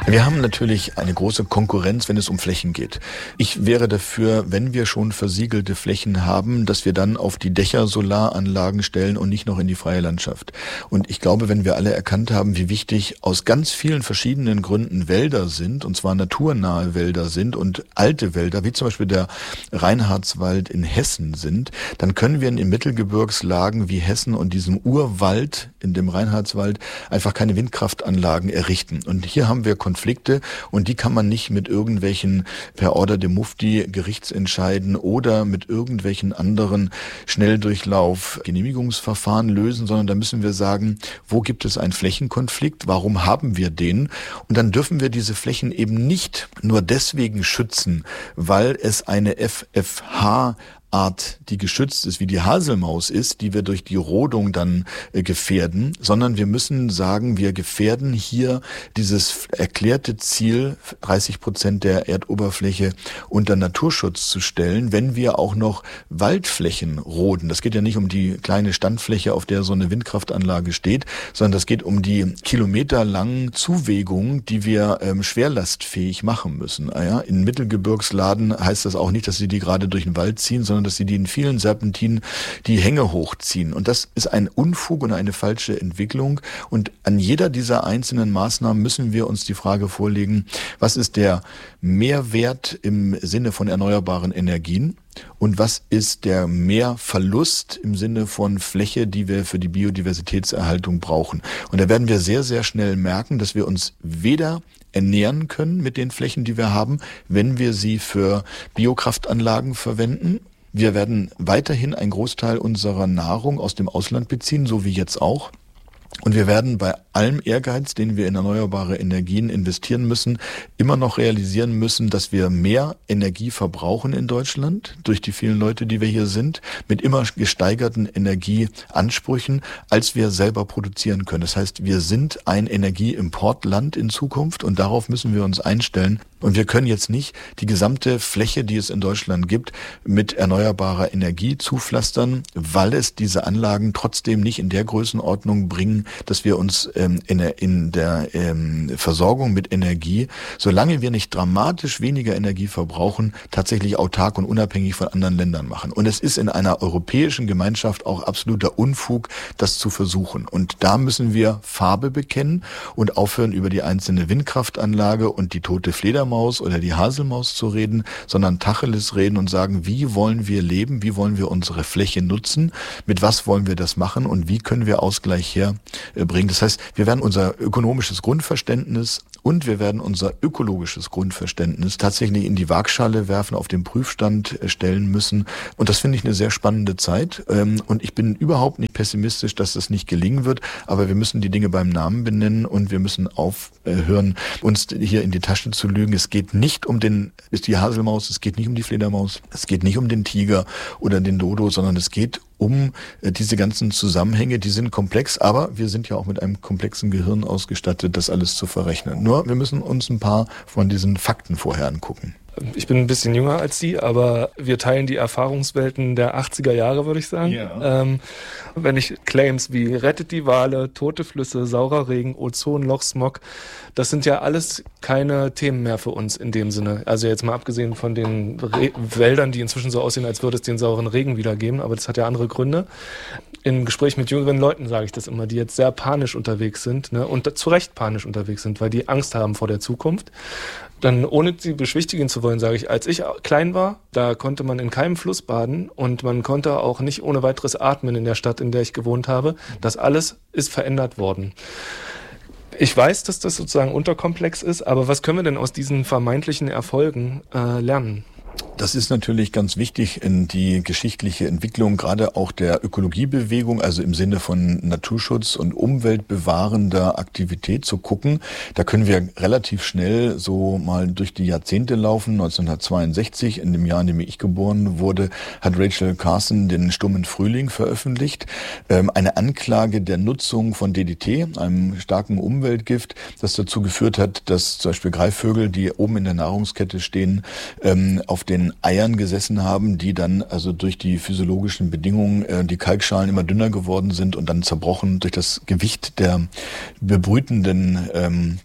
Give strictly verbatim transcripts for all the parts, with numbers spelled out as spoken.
Wir haben natürlich eine große Konkurrenz, wenn es um Flächen geht. Ich wäre dafür, wenn wir schon versiegelte Flächen haben, dass wir dann auf die Dächer Solaranlagen stellen und nicht noch in die freie Landschaft. Und ich glaube, wenn wir alle erkannt haben, wie wichtig aus ganz vielen verschiedenen Gründen Wälder sind, und zwar naturnahe Wälder sind und alte Wälder, wie zum Beispiel der Reinhardswald in Hessen sind, dann können wir in Mittelgebirgslagen wie Hessen und diesem Urwald in dem Reinhardswald einfach keine Windkraftanlagen errichten. Und hier haben wir Konflikte und die kann man nicht mit irgendwelchen per Order de Mufti Gerichtsentscheiden oder mit irgendwelchen anderen Schnelldurchlauf Genehmigungsverfahren lösen, sondern da müssen wir sagen, wo gibt es einen Flächenkonflikt, warum haben wir den? Und dann dürfen wir diese Flächen eben nicht nur deswegen schützen, weil es eine F F H Art, die geschützt ist, wie die Haselmaus ist, die wir durch die Rodung dann äh, gefährden, sondern wir müssen sagen, wir gefährden hier dieses erklärte Ziel, dreißig Prozent der Erdoberfläche unter Naturschutz zu stellen, wenn wir auch noch Waldflächen roden. Das geht ja nicht um die kleine Standfläche, auf der so eine Windkraftanlage steht, sondern das geht um die kilometerlangen Zuwägungen, die wir ähm, schwerlastfähig machen müssen. Ah ja, in Mittelgebirgsladen heißt das auch nicht, dass sie die gerade durch den Wald ziehen, sondern dass sie die in vielen Serpentinen die Hänge hochziehen. Und das ist ein Unfug und eine falsche Entwicklung. Und an jeder dieser einzelnen Maßnahmen müssen wir uns die Frage vorlegen, was ist der Mehrwert im Sinne von erneuerbaren Energien? Und was ist der Mehrverlust im Sinne von Fläche, die wir für die Biodiversitätserhaltung brauchen? Und da werden wir sehr, sehr schnell merken, dass wir uns weder ernähren können mit den Flächen, die wir haben, wenn wir sie für Biokraftanlagen verwenden. Wir werden weiterhin einen Großteil unserer Nahrung aus dem Ausland beziehen, so wie jetzt auch. Und wir werden bei allem Ehrgeiz, den wir in erneuerbare Energien investieren müssen, immer noch realisieren müssen, dass wir mehr Energie verbrauchen in Deutschland durch die vielen Leute, die wir hier sind, mit immer gesteigerten Energieansprüchen, als wir selber produzieren können. Das heißt, wir sind ein Energieimportland in Zukunft und darauf müssen wir uns einstellen. Und wir können jetzt nicht die gesamte Fläche, die es in Deutschland gibt, mit erneuerbarer Energie zupflastern, weil es diese Anlagen trotzdem nicht in der Größenordnung bringen, dass wir uns ähm, in der, in der ähm, Versorgung mit Energie, solange wir nicht dramatisch weniger Energie verbrauchen, tatsächlich autark und unabhängig von anderen Ländern machen. Und es ist in einer europäischen Gemeinschaft auch absoluter Unfug, das zu versuchen. Und da müssen wir Farbe bekennen und aufhören, über die einzelne Windkraftanlage und die tote Fledermaus oder die Haselmaus zu reden, sondern Tacheles reden und sagen, wie wollen wir leben, wie wollen wir unsere Fläche nutzen, mit was wollen wir das machen und wie können wir Ausgleich herbringen. Das heißt, wir werden unser ökonomisches Grundverständnis und wir werden unser ökologisches Grundverständnis tatsächlich in die Waagschale werfen, auf den Prüfstand stellen müssen. Und das finde ich eine sehr spannende Zeit. Und ich bin überhaupt nicht pessimistisch, dass das nicht gelingen wird. Aber wir müssen die Dinge beim Namen benennen und wir müssen aufhören, uns hier in die Tasche zu lügen. Es geht nicht um den, ist die Haselmaus, es geht nicht um die Fledermaus, es geht nicht um den Tiger oder den Dodo, sondern es geht um diese ganzen Zusammenhänge, die sind komplex, aber wir sind ja auch mit einem komplexen Gehirn ausgestattet, das alles zu verrechnen. Nur, wir müssen uns ein paar von diesen Fakten vorher angucken. Ich bin ein bisschen jünger als Sie, aber wir teilen die Erfahrungswelten der achtziger Jahre, würde ich sagen. Ja. Ähm, wenn ich Claims wie rettet die Wale, tote Flüsse, saurer Regen, Ozonloch, Smog, das sind ja alles keine Themen mehr für uns in dem Sinne. Also jetzt mal abgesehen von den Re- Wäldern, die inzwischen so aussehen, als würde es den sauren Regen wieder geben, aber das hat ja andere Gründe. Im Gespräch mit jüngeren Leuten sage ich das immer, die jetzt sehr panisch unterwegs sind, ne, und zu Recht panisch unterwegs sind, weil die Angst haben vor der Zukunft. Dann, ohne sie beschwichtigen zu wollen, sage ich, als ich klein war, da konnte man in keinem Fluss baden und man konnte auch nicht ohne weiteres atmen in der Stadt, in der ich gewohnt habe. Das alles ist verändert worden. Ich weiß, dass das sozusagen unterkomplex ist, aber was können wir denn aus diesen vermeintlichen Erfolgen äh, lernen? Das ist natürlich ganz wichtig in die geschichtliche Entwicklung, gerade auch der Ökologiebewegung, also im Sinne von Naturschutz und umweltbewahrender Aktivität zu gucken. Da können wir relativ schnell so mal durch die Jahrzehnte laufen. neunzehnhundertzweiundsechzig, in dem Jahr, in dem ich geboren wurde, hat Rachel Carson den Stummen Frühling veröffentlicht. Ähm, eine Anklage der Nutzung von D D T, einem starken Umweltgift, das dazu geführt hat, dass zum Beispiel Greifvögel, die oben in der Nahrungskette stehen, ähm, auf den Eiern gesessen haben, die dann also durch die physiologischen Bedingungen, äh, die Kalkschalen immer dünner geworden sind und dann zerbrochen durch das Gewicht der bebrütenden ähm,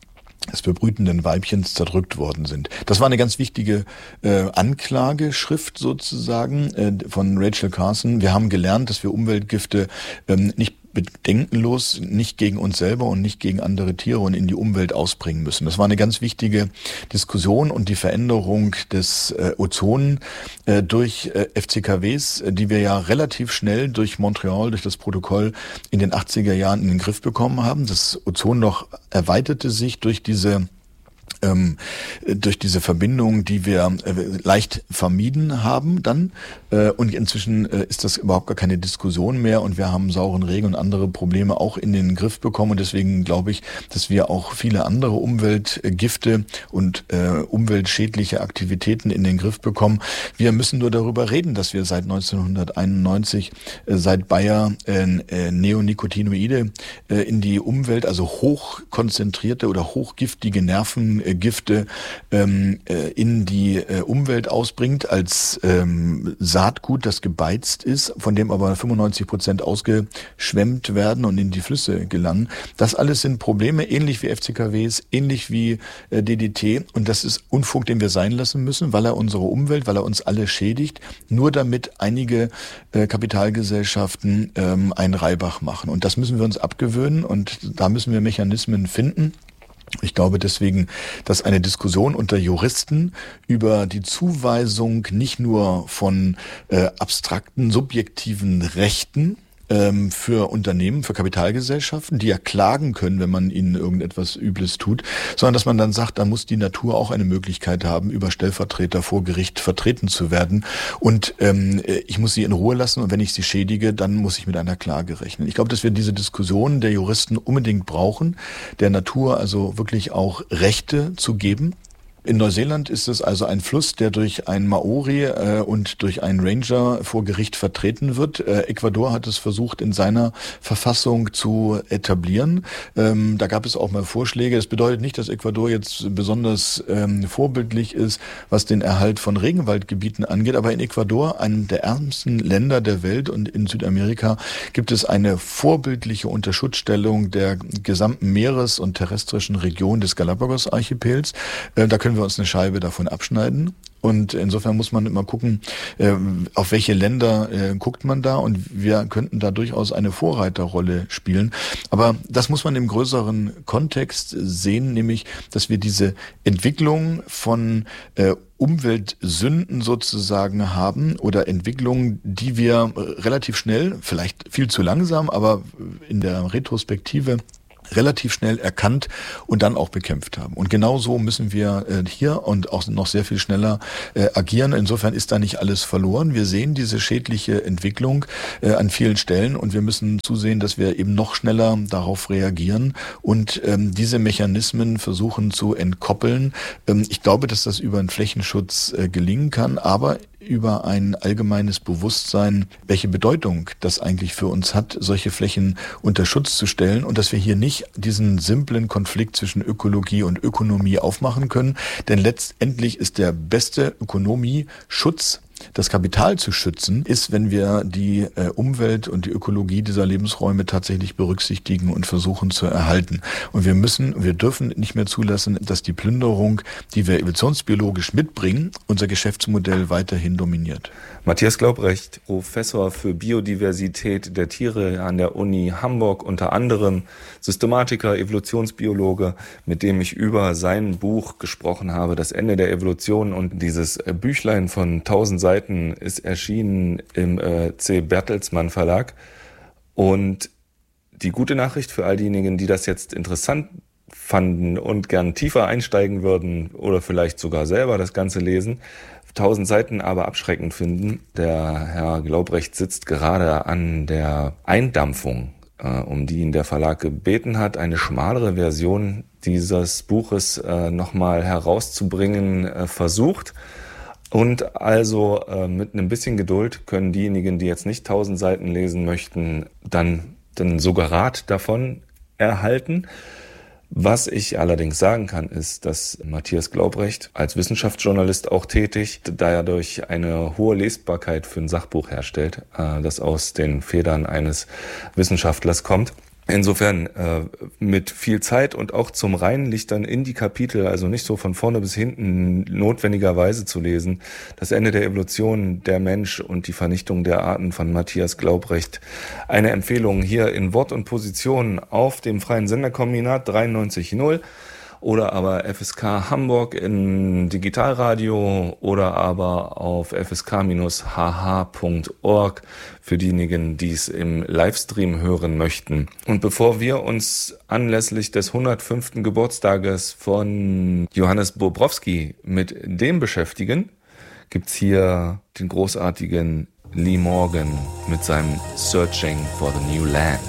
des bebrütenden Weibchens zerdrückt worden sind. Das war eine ganz wichtige äh, Anklageschrift sozusagen äh, von Rachel Carson. Wir haben gelernt, dass wir Umweltgifte ähm, nicht bedenkenlos, nicht gegen uns selber und nicht gegen andere Tiere und in die Umwelt ausbringen müssen. Das war eine ganz wichtige Diskussion und die Veränderung des äh, Ozon äh, durch äh, F C K Ws, äh, die wir ja relativ schnell durch Montreal, durch das Protokoll in den achtziger Jahren in den Griff bekommen haben. Das Ozonloch erweiterte sich durch diese Ähm, durch diese Verbindung, die wir äh, leicht vermieden haben dann. Äh, und inzwischen äh, ist das überhaupt gar keine Diskussion mehr und wir haben sauren Regen und andere Probleme auch in den Griff bekommen. Und deswegen glaube ich, dass wir auch viele andere Umweltgifte und äh, umweltschädliche Aktivitäten in den Griff bekommen. Wir müssen nur darüber reden, dass wir seit neunzehnhunderteinundneunzig, äh, seit Bayer äh, äh, Neonicotinoide äh, in die Umwelt, also hochkonzentrierte oder hochgiftige Nerven Gifte ähm, äh, in die äh, Umwelt ausbringt als ähm, Saatgut, das gebeizt ist, von dem aber fünfundneunzig Prozent ausgeschwemmt werden und in die Flüsse gelangen. Das alles sind Probleme, ähnlich wie F C K Ws, ähnlich wie äh, D D T. Und das ist Unfug, den wir sein lassen müssen, weil er unsere Umwelt, weil er uns alle schädigt, nur damit einige äh, Kapitalgesellschaften ähm, einen Reibach machen. Und das müssen wir uns abgewöhnen und da müssen wir Mechanismen finden. Ich glaube deswegen, dass eine Diskussion unter Juristen über die Zuweisung nicht nur von äh, abstrakten, subjektiven Rechten ähm, für Unternehmen, für Kapitalgesellschaften, die ja klagen können, wenn man ihnen irgendetwas Übles tut, sondern dass man dann sagt, da muss die Natur auch eine Möglichkeit haben, über Stellvertreter vor Gericht vertreten zu werden. Und ähm, ich muss sie in Ruhe lassen und wenn ich sie schädige, dann muss ich mit einer Klage rechnen. Ich glaube, dass wir diese Diskussion der Juristen unbedingt brauchen, der Natur also wirklich auch Rechte zu geben. In Neuseeland ist es also ein Fluss, der durch einen Maori äh, und durch einen Ranger vor Gericht vertreten wird. Äh, Ecuador hat es versucht, in seiner Verfassung zu etablieren. Ähm, da gab es auch mal Vorschläge. Das bedeutet nicht, dass Ecuador jetzt besonders ähm, vorbildlich ist, was den Erhalt von Regenwaldgebieten angeht. Aber in Ecuador, einem der ärmsten Länder der Welt und in Südamerika, gibt es eine vorbildliche Unterschutzstellung der gesamten Meeres- und terrestrischen Region des Galapagos-Archipels. Äh, da können wir uns eine Scheibe davon abschneiden. Und insofern muss man immer gucken, äh, auf welche Länder äh, guckt man da und wir könnten da durchaus eine Vorreiterrolle spielen. Aber das muss man im größeren Kontext sehen, nämlich, dass wir diese Entwicklung von äh, Umweltsünden sozusagen haben oder Entwicklungen, die wir relativ schnell, vielleicht viel zu langsam, aber in der Retrospektive relativ schnell erkannt und dann auch bekämpft haben. Und genau so müssen wir äh, hier und auch noch sehr viel schneller äh, agieren. Insofern ist da nicht alles verloren. Wir sehen diese schädliche Entwicklung äh, an vielen Stellen und wir müssen zusehen, dass wir eben noch schneller darauf reagieren und ähm, diese Mechanismen versuchen zu entkoppeln. Ähm, ich glaube, dass das über einen Flächenschutz äh, gelingen kann, aber über ein allgemeines Bewusstsein, welche Bedeutung das eigentlich für uns hat, solche Flächen unter Schutz zu stellen und dass wir hier nicht diesen simplen Konflikt zwischen Ökologie und Ökonomie aufmachen können. Denn letztendlich ist der beste Ökonomieschutz, das Kapital zu schützen, ist, wenn wir die äh, Umwelt und die Ökologie dieser Lebensräume tatsächlich berücksichtigen und versuchen zu erhalten. Und wir müssen, wir dürfen nicht mehr zulassen, dass die Plünderung, die wir evolutionsbiologisch mitbringen, unser Geschäftsmodell weiterhin dominiert. Matthias Glaubrecht, Professor für Biodiversität der Tiere an der Uni Hamburg, unter anderem Systematiker, Evolutionsbiologe, mit dem ich über sein Buch gesprochen habe, Das Ende der Evolution. Und dieses Büchlein von tausend Seiten ist erschienen im äh, C. Bertelsmann Verlag. Und die gute Nachricht für all diejenigen, die das jetzt interessant fanden und gern tiefer einsteigen würden oder vielleicht sogar selber das Ganze lesen, tausend Seiten aber abschreckend finden. Der Herr Glaubrecht sitzt gerade an der Eindampfung, äh, um die ihn der Verlag gebeten hat, eine schmalere Version dieses Buches äh, nochmal herauszubringen äh, versucht. Und also äh, mit einem bisschen Geduld können diejenigen, die jetzt nicht tausend Seiten lesen möchten, dann den Suggerat davon erhalten. Was ich allerdings sagen kann, ist, dass Matthias Glaubrecht als Wissenschaftsjournalist auch tätig, dadurch eine hohe Lesbarkeit für ein Sachbuch herstellt, das aus den Federn eines Wissenschaftlers kommt. Insofern äh, mit viel Zeit und auch zum Reinlichtern in die Kapitel, also nicht so von vorne bis hinten notwendigerweise zu lesen. Das Ende der Evolution, der Mensch und die Vernichtung der Arten von Matthias Glaubrecht. Eine Empfehlung hier in Wort und Position auf dem freien Senderkombinat dreiundneunzig null oder aber F S K Hamburg in Digitalradio oder aber auf f s k dash h h punkt org für diejenigen, die es im Livestream hören möchten. Und bevor wir uns anlässlich des hundertfünften Geburtstages von Johannes Bobrowski mit dem beschäftigen, gibt's hier den großartigen Lee Morgan mit seinem Searching for the New Land.